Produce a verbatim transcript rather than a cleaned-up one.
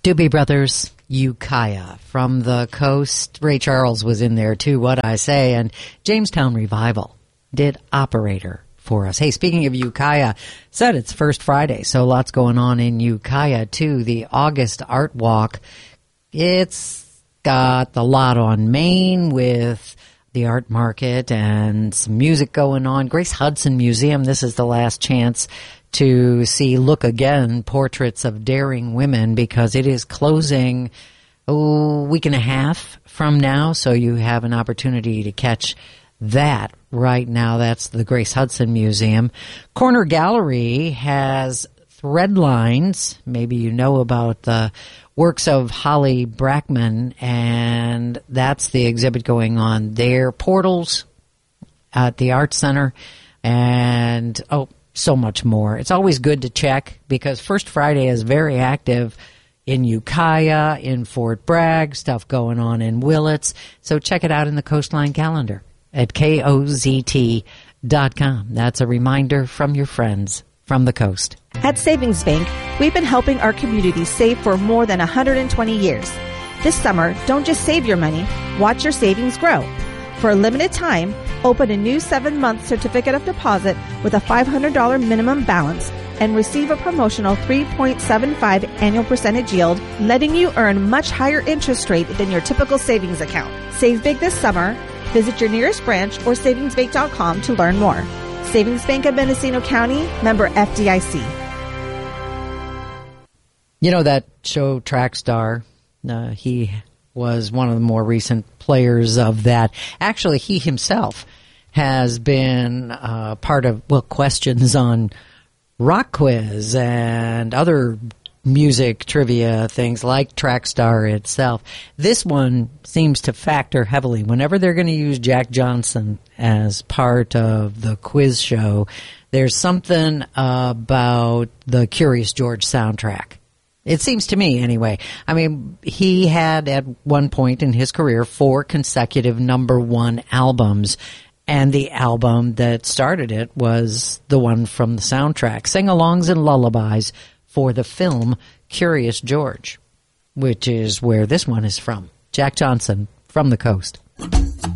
Doobie Brothers, Ukiah. From the coast, Ray Charles was in there too, What I Say, and Jamestown Revival did Operator for us. Hey, speaking of Ukiah, said it's First Friday, so lots going on in Ukiah too. The August Art Walk, it's got the lot on Main with the art market and some music going on. Grace Hudson Museum, this is the last chance to see Look Again, Portraits of Daring Women, because it is closing a week and a half from now, so you have an opportunity to catch that right now. That's the Grace Hudson Museum. Corner Gallery has thread lines. Maybe you know about the works of Holly Brackman, and that's the exhibit going on there. Portals at the Art Center, and oh, so much more. It's always good to check because First Friday is very active in Ukiah, in Fort Bragg, stuff going on in Willits. So check it out in the Coastline calendar at K O Z T dot com. That's a reminder from your friends from the coast. At Savings Bank, we've been helping our community save for more than one hundred twenty years. This summer, don't just save your money, watch your savings grow. For a limited time, open a new seven-month certificate of deposit with a five hundred dollars minimum balance and receive a promotional three point seven five annual percentage yield, letting you earn much higher interest rate than your typical savings account. Save big this summer. Visit your nearest branch or savings bank dot com to learn more. Savings Bank of Mendocino County, member F D I C. You know that show Trackstar? Uh, he was one of the more recent players of that. Actually, he himself has been uh, part of, well, questions on Rock Quiz and other music trivia things like Trackstar itself. This one seems to factor heavily. Whenever they're going to use Jack Johnson as part of the quiz show, there's something about the Curious George soundtrack. It seems to me, anyway. I mean, he had at one point in his career four consecutive number one albums, and the album that started it was the one from the soundtrack, Sing-Alongs and Lullabies for the film Curious George, which is where this one is from. Jack Johnson, From the Coast.